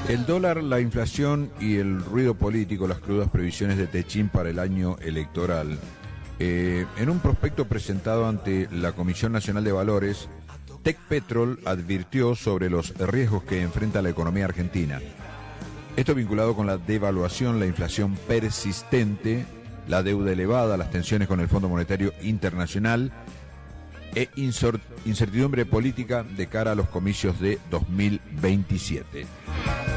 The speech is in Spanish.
El dólar, la inflación y el ruido político, las crudas previsiones de Techín para el año electoral. En un prospecto presentado ante la Comisión Nacional de Valores, Tecpetrol advirtió sobre los riesgos que enfrenta la economía argentina. Esto vinculado con la devaluación, la inflación persistente, la deuda elevada, las tensiones con el Fondo Monetario Internacional e incertidumbre política de cara a los comicios de 2027.